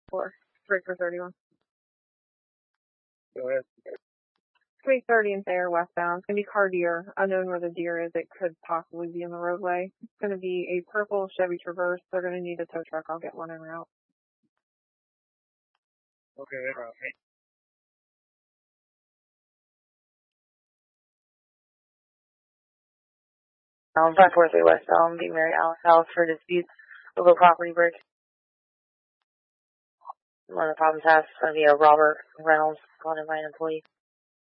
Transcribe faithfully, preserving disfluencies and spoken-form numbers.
Four. Three for thirty-one. Go ahead. three thirty in Thayer westbound. It's going to be car deer. Unknown where the deer is. It could possibly be in the roadway. It's going to be a purple Chevy Traverse. They're going to need a tow truck. I'll get one en route. Okay, route. Um, five four three westbound, being Mary Alice House for dispute over property break. One of the problems has going to be a Robert Reynolds, calling my employee.